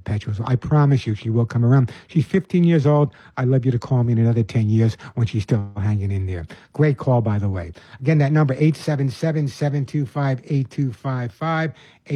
pet show. So I promise you she will come around. She's 15 years old. I'd love you to call me in another 10 years when she's still hanging in there. Great call, by the way. Again, that number, 877-725-8255,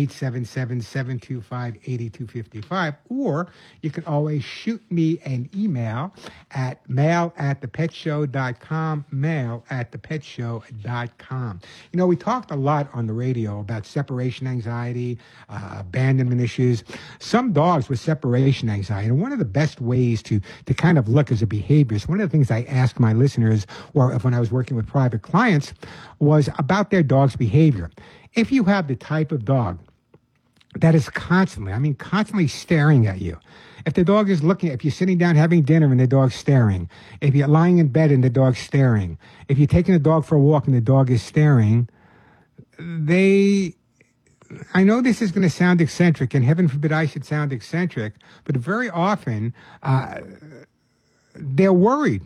877-725-8255. Or you can always shoot me an email at mail@thepetshow.com, mail@thepetshow.com. You know, we talked a lot on the radio about separation anxiety, abandonment issues. Some dogs with separation anxiety, and one of the best ways to kind of look as a behavior is one of the things I asked my listeners, or when I was working with private clients, was about their dog's behavior. If you have the type of dog that is constantly staring at you, if the dog is looking, if you're sitting down having dinner and the dog's staring, if you're lying in bed and the dog's staring, if you're taking the dog for a walk and the dog is staring, I know this is going to sound eccentric, and heaven forbid I should sound eccentric, but very often they're worried.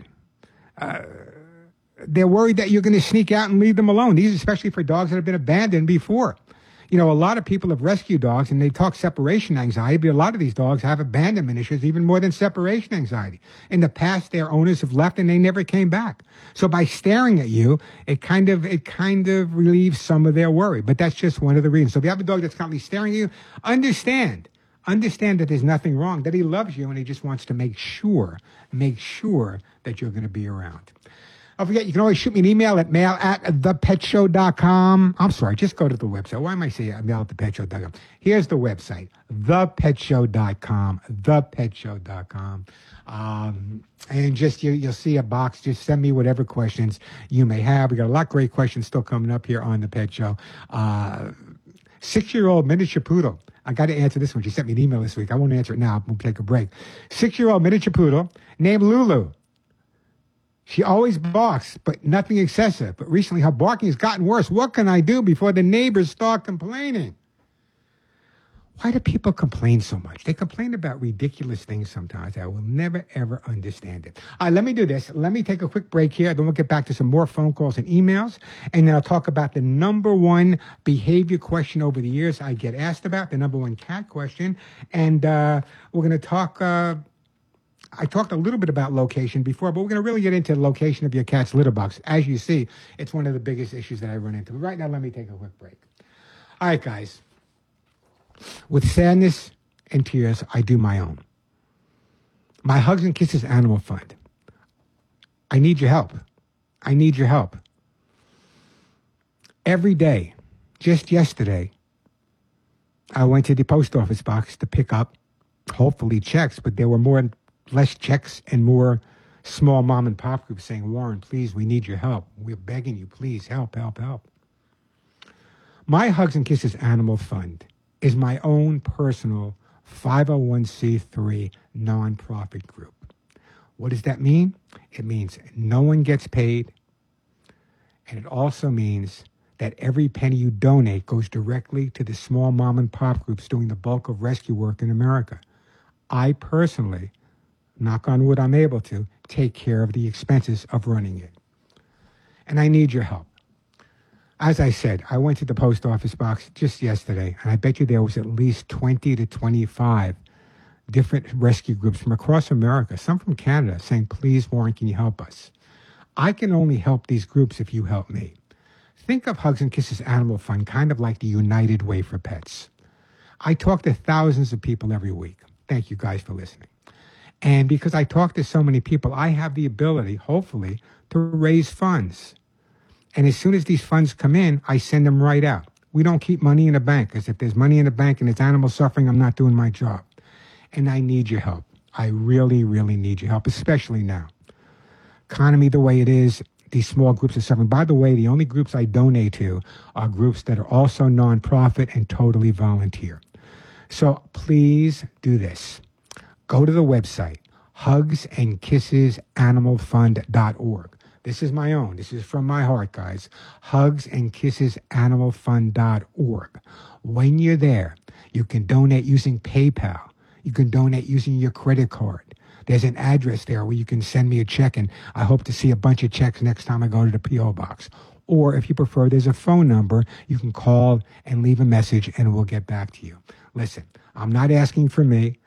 They're worried that you're going to sneak out and leave them alone. These are especially for dogs that have been abandoned before. You know, a lot of people have rescued dogs and they talk separation anxiety, but a lot of these dogs have abandonment issues even more than separation anxiety. In the past, their owners have left and they never came back. So by staring at you, it kind of relieves some of their worry. But that's just one of the reasons. So if you have a dog that's constantly staring at you, understand that there's nothing wrong, that he loves you and he just wants to make sure that you're going to be around. Don't forget, you can always shoot me an email at mail@thepetshow.com. I'm sorry, just go to the website. Why am I saying mail@thepetshow.com? Here's the website, thepetshow.com, thepetshow.com. And just, you'll see a box. Just send me whatever questions you may have. We got a lot of great questions still coming up here on The Pet Show. 6-year-old miniature poodle. I got to answer this one. She sent me an email this week. I won't answer it now. We'll take a break. 6-year-old miniature poodle named Lulu. She always barks, but nothing excessive. But recently her barking has gotten worse. What can I do before the neighbors start complaining? Why do people complain so much? They complain about ridiculous things sometimes. I will never, ever understand it. All right, let me do this. Let me take a quick break here. Then we'll get back to some more phone calls and emails. And then I'll talk about the number one behavior question over the years I get asked about, the number one cat question. And we're going to talk... I talked a little bit about location before, but we're going to really get into the location of your cat's litter box. As you see, it's one of the biggest issues that I run into. But right now, let me take a quick break. All right, guys. With sadness and tears, I do my own. My Hugs and Kisses Animal Fund. I need your help. I need your help. Every day, just yesterday, I went to the post office box to pick up, hopefully, checks, but there were less checks and more small mom and pop groups saying, Warren, please, we need your help. We're begging you, please, help, help, help. My Hugs and Kisses Animal Fund is my own personal 501c3 nonprofit group. What does that mean? It means no one gets paid, and it also means that every penny you donate goes directly to the small mom and pop groups doing the bulk of rescue work in America. I personally, knock on wood, I'm able to take care of the expenses of running it. And I need your help. As I said, I went to the post office box just yesterday, and I bet you there was at least 20 to 25 different rescue groups from across America, some from Canada, saying, please, Warren, can you help us? I can only help these groups if you help me. Think of Hugs and Kisses Animal Fund kind of like the United Way for pets. I talk to thousands of people every week. Thank you guys for listening. And because I talk to so many people, I have the ability, hopefully, to raise funds. And as soon as these funds come in, I send them right out. We don't keep money in the bank, because if there's money in the bank and it's animal suffering, I'm not doing my job. And I need your help. I really, really need your help, especially now. Economy the way it is, these small groups are suffering. By the way, the only groups I donate to are groups that are also nonprofit and totally volunteer. So please do this. Go to the website, hugsandkissesanimalfund.org. This is my own. This is from my heart, guys. Hugsandkissesanimalfund.org. When you're there, you can donate using PayPal. You can donate using your credit card. There's an address there where you can send me a check, and I hope to see a bunch of checks next time I go to the P.O. box. Or if you prefer, there's a phone number. You can call and leave a message, and we'll get back to you. Listen, I'm not asking for me.